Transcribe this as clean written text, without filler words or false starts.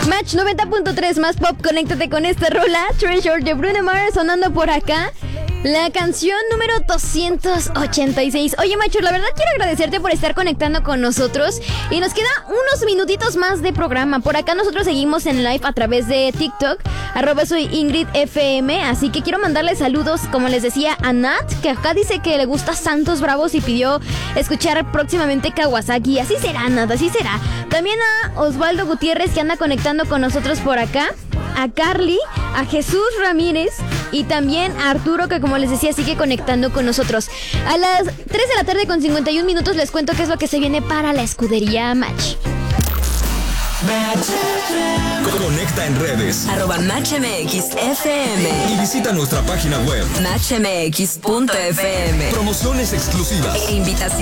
Match 90.3 más pop, conéctate con esta rola, Treasure de Bruno Mars sonando por acá. La canción número 286. Oye, Macho, la verdad quiero agradecerte por estar conectando con nosotros. Y nos queda unos minutitos más de programa. Por acá nosotros seguimos en live a través de TikTok, @soy Ingrid FM. Así que quiero mandarle saludos, como les decía, a Nat, que acá dice que le gusta Santos Bravos y pidió escuchar próximamente Kawasaki. Así será, Nat, así será. También a Osvaldo Gutiérrez, que anda conectando con nosotros por acá. A Carly, a Jesús Ramírez y también a Arturo, que como les decía sigue conectando con nosotros. A las 3 de la tarde con 51 minutos les cuento qué es lo que se viene para la escudería Match. Conecta en redes @MatchMXFM y visita nuestra página web MatchMX.fm. Promociones exclusivas E invitación